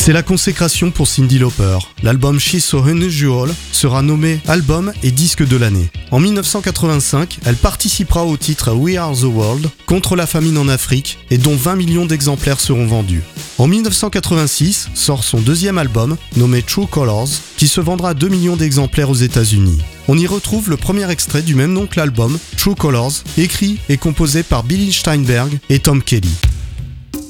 C'est la consécration pour Cyndi Lauper. L'album She's So Unusual sera nommé album et disque de l'année. En 1985, elle participera au titre We Are The World contre la famine en Afrique et dont 20 millions d'exemplaires seront vendus. En 1986 sort son deuxième album nommé True Colors qui se vendra 2 millions d'exemplaires aux États-Unis. On y retrouve le premier extrait du même nom que l'album, True Colors, écrit et composé par Billy Steinberg et Tom Kelly.